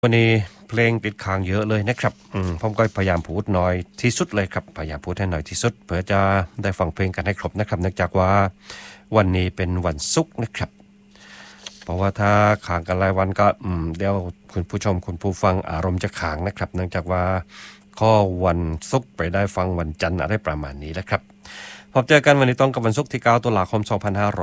วันนี้เพลงติดค้างเยอะเลยนะครับผมก็พยายามพูดน้อยที่สุดเลยครับพยายามพูดให้น้อยที่สุดเพื่อจะได้ฟังเพลงกันให้ครบนะครับเนื่องจากว่าวันนี้เป็นวันศุกร์นะครับเพราะว่าถ้าค้างกันรายวันก็เดี๋ยวคุณผู้ชมคุณผู้ฟังอารมณ์จะค้างนะครับเนื่องจากว่าข้อวันศุกร์ไปได้ฟังวันจันทร์อะไรประมาณนี้แล้วครับพบเจอกันวันนี้ตรงกับวันศุกร์ที่9ตุลาคม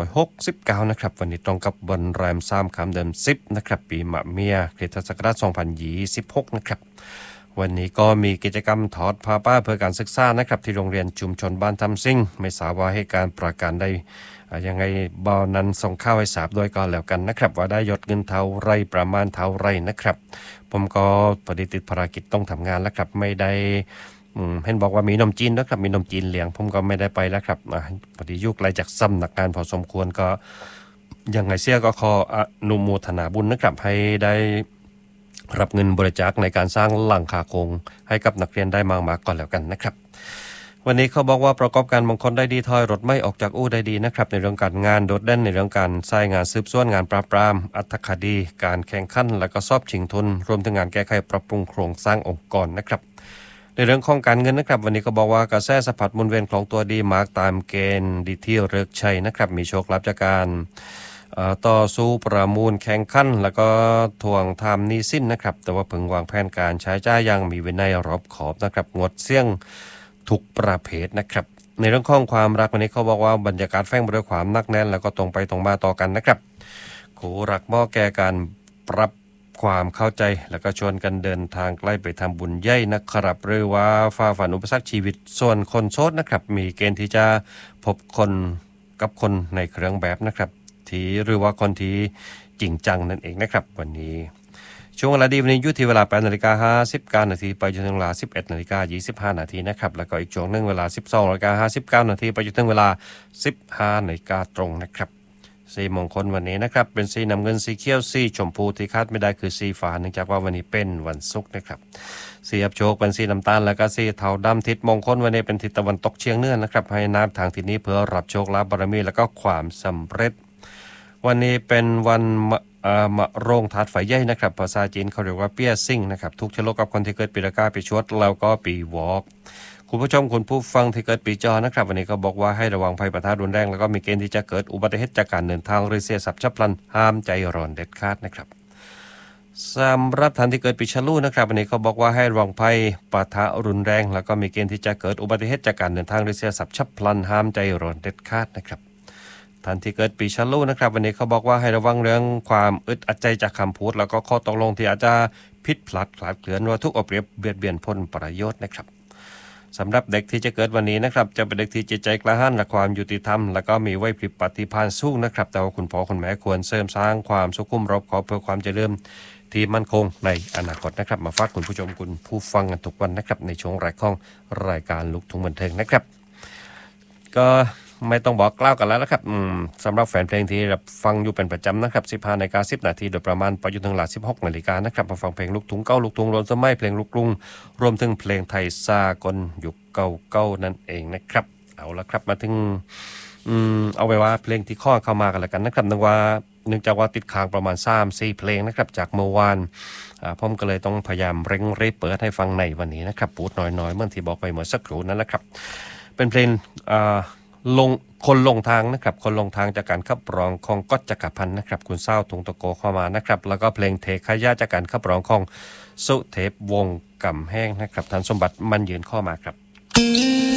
2569นะครับวันนี้ตรงกับวันแรม3ค่ำเดือน10นะครับปีมะเมียคริสตศักราช2026นะครับวันนี้ก็มีกิจกรรมถอดผ้าป้าเพื่อการศึกษานะครับที่โรงเรียนชุมชนบ้านทำซิ่งไม่ทราบว่าให้การประกันได้ยังไงบอนั้นส่งข้าวให้ทราบด้วยก่อนแล้วกันนะครับว่าได้ยอดเงินเท่าไรประมาณเท่าไรนะครับผมก็ปฏิติดภารกิจต้องทำงานแล้วครับไม่ได้เห็นบอกว่ามีนมจีนนะครับมีนมจีนเลี้ยงผมก็ไม่ได้ไปแล้วครับพอดียุคไกลจากสำนักงานพอสมควรก็ยังไงเสียก็ขออนุโมทนาบุญนะครับให้ได้รับเงินบริจาคในการสร้างหลังคาโครงให้กับนักเรียนได้มากๆก่อนแล้วกันนะครับวันนี้เขาบอกว่าประกอบการบางคนได้ดีถอยรถไม่ออกจากอู่ได้ดีนะครับในเรื่องการงานโดดเด่นในเรื่องการใช้งานสืบสวนงานปราบปรามอัตคดีการแข่งขันและก็สอบชิงทุนรวมถึงงานแก้ไขปรับปรุงโครงสร้างองค์กรนะครับในเรื่องของการเงินนะครับวันนี้ก็บอกว่ากระแสสะพัดหมุนเวียนของตัวดีมาร์กตามเกณฑ์ดีที่เลิกชัยนะครับมีโชคลาภจากการต่อสู้ประมูลแข่งขันแล้วก็ทวงทำหนี้สิ้นนะครับแต่ว่าพึงวางแผนการใช้จ่ายอย่างมีวินัยรอบขอบนะครับงดเสี่ยงทุกประเภทนะครับในเรื่องของความรักวันนี้เขาบอกว่าบรรยากาศแฝงไปด้วยความนักแน่นแล้วก็ตรงไปตรงมาต่อกันนะครับคู่รักเหมาะแก่การปรับความเข้าใจแล้วก็ชวนกันเดินทางใกล้ไปทำบุญใหญ่นะครับหรือว่าฝ่าฟันอุปสรรคชีวิตส่วนคนโสดนะครับมีเกณฑ์ที่จะพบคนกับคนในเครื่องแบบนะครับที่หรือว่าคนที่จริงจังนั่นเองนะครับวันนี้ช่วงเวลาดีวันนี้อยู่ที่เวลา 8:59 นาทีไปจนถึงเวลา 11:25 นาทีนะครับแล้วก็อีกช่วงนึงเวลา 12:59 นาทีไปจนถึงเวลา 15 นาฬิกาตรงนะครับสีมงคลวันนี้นะครับเป็นสีน้ำเงินสีเขียวสีชมพูที่คาดไม่ได้คือสีฟ้าเนื่องจากว่าวันนี้เป็นวันศุกร์นะครับสีอับโชคเป็นสีน้ำตาลแล้วก็สีเทาดำทิศมงคลวันนี้เป็นทิศตะวันตกเฉียงเหนือนะครับให้นับทางทิศนี้เพื่อรับโชคลาภบารมีแล้วก็ความสำเร็จวันนี้เป็นวันมะโรงถาดไฟใหญ่นะครับภาษาจีนเขาเรียกว่าเปี้ยซิ่งนะครับทุกชะโลกกับคนที่เกิดปีละกาปีชวดแล้วก็ปีวอกคุณผู้ชมคุณผู้ฟังที่เกิดปีจอนะครับวันนี้ก็บอกว่าให้ระวังภัยปะทะรุนแรงแล้วก็มีเกณฑ์ที่จะเกิดอุบัติเหตุจากการเดินทางหรือเสียทรัพย์ฉับพลันห้ามใจร้อนเด็ดขาดนะครับสำหรับท่านที่เกิดปีฉลูนะครับวันนี้เขาบอกว่าให้ระวังภัยปะทะรุนแรงแล้วก็มีเกณฑ์ที่จะเกิดอุบัติเหตุจากการเดินทางหรือเสียทรัพย์ฉับพลันห้ามใจร้อนเด็ดขาดนะครับท่านที่เกิดปีฉลูนะครับวันนี้เขาบอกว่าให้ระวังเรื่องความอึดอัดใจจากคำพูดแล้วก็ข้อตกลงที่อาจจะผิดพลัดคลาดเคลื่อนว่าทุกเอาเปรียบเบียดเบียนผลประโยชน์นะครับสำหรับเด็กที่จะเกิดวันนี้นะครับจะเป็นเด็กที่จิตใจกล้าหาญและความยุติธรรมแล้วก็มีไหวพริบปฏิภาณสูงนะครับแต่ว่าคุณพ่อคุณแม่ควรเสริมสร้างความสุขุมรอบคอบเพื่อความเจริญที่มั่นคงในอนาคตนะครับมาฝากคุณผู้ชมคุณผู้ฟังกันทุกวันนะครับในช่วงแรกของรายการลูกทุ่งบันเทิงนะครับก็ไม่ต้องบอกกล่าวกันแล้วนะครับสำหรับแฟนเพลงที่รับฟังอยู่เป็นประจำนะครับ 15:10 นาทีโดยประมาณไปจนถึงเวลา 16 นาฬิกานะครับมาฟังเพลงลูกทุ่งเก่าลูกทุ่งโรนสมัยเพลงลูกกรุงรวมถึงเพลงไทยสากลยุคเก่าๆนั่นเองนะครับเอาละครับมาถึงเอาไว้ว่าเพลงที่ข้อเข้ามากันแล้วกันนะครับเนื่องจากว่าติดค้างประมาณ 3-4 เพลงนะครับจากเมื่อวานผมก็เลยต้องพยายามเร่งรีบเปิดให้ฟังในวันนี้นะครับปูดน้อยๆเมื่อที่บอกไปเมื่อสักครู่นั่นแหละครับเป็นเพลงคนลงทางนะครับคนลงทางจากการขับร้องของก๊อตจักรพันธ์นะครับคุณเศร้าถุงตะโกเข้ามานะครับแล้วก็เพลงเทขยะจากการขับร้องของสุเทพวงศ์กำแห้งนะครับท่านสมบัติมันยืนข้อมาครับ